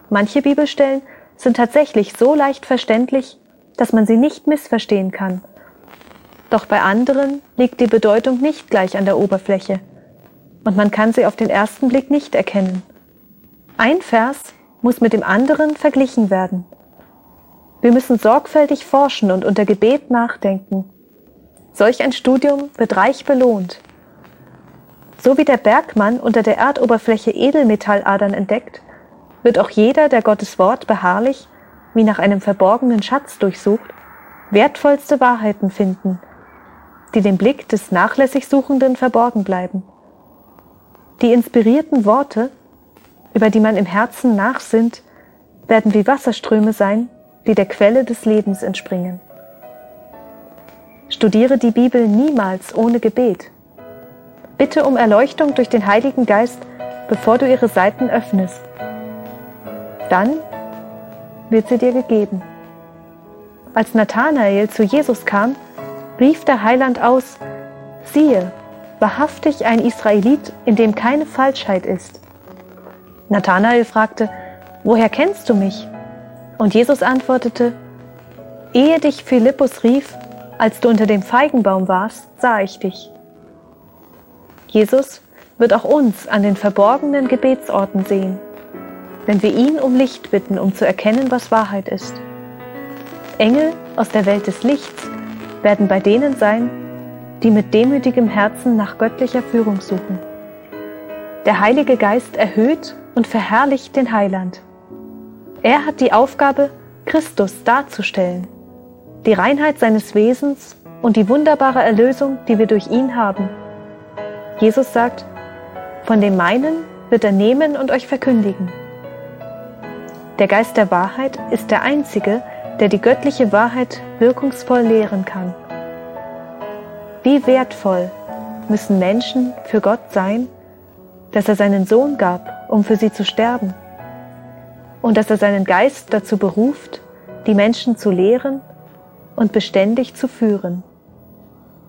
Manche Bibelstellen sind tatsächlich so leicht verständlich, dass man sie nicht missverstehen kann. Doch bei anderen liegt die Bedeutung nicht gleich an der Oberfläche und man kann sie auf den ersten Blick nicht erkennen. Ein Vers muss mit dem anderen verglichen werden. Wir müssen sorgfältig forschen und unter Gebet nachdenken. Solch ein Studium wird reich belohnt. So wie der Bergmann unter der Erdoberfläche Edelmetalladern entdeckt, wird auch jeder, der Gottes Wort beharrlich, wie nach einem verborgenen Schatz durchsucht, wertvollste Wahrheiten finden, die dem Blick des nachlässig Suchenden verborgen bleiben. Die inspirierten Worte, über die man im Herzen nachsinnt, werden wie Wasserströme sein, die der Quelle des Lebens entspringen. Studiere die Bibel niemals ohne Gebet. Bitte um Erleuchtung durch den Heiligen Geist, bevor du ihre Seiten öffnest. Dann wird sie dir gegeben. Als Nathanael zu Jesus kam, rief der Heiland aus: Siehe, wahrhaftig ein Israelit, in dem keine Falschheit ist. Nathanael fragte: Woher kennst du mich? Und Jesus antwortete: Ehe dich Philippus rief, als du unter dem Feigenbaum warst, sah ich dich. Jesus wird auch uns an den verborgenen Gebetsorten sehen, wenn wir ihn um Licht bitten, um zu erkennen, was Wahrheit ist. Engel aus der Welt des Lichts werden bei denen sein, die mit demütigem Herzen nach göttlicher Führung suchen. Der Heilige Geist erhöht und verherrlicht den Heiland. Er hat die Aufgabe, Christus darzustellen, die Reinheit seines Wesens und die wunderbare Erlösung, die wir durch ihn haben. Jesus sagt: Von dem meinen wird er nehmen und euch verkündigen. Der Geist der Wahrheit ist der einzige, der die göttliche Wahrheit wirkungsvoll lehren kann. Wie wertvoll müssen Menschen für Gott sein, dass er seinen Sohn gab, um für sie zu sterben, und dass er seinen Geist dazu beruft, die Menschen zu lehren und beständig zu führen.